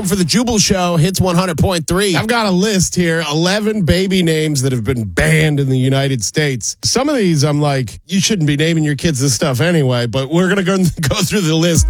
home for the Jubal Show, Hits 100.3. I've got a list here, 11 baby names that have been banned in the United States. Some of these I'm like, you shouldn't be naming your kids this stuff anyway, but we're going to go through the list.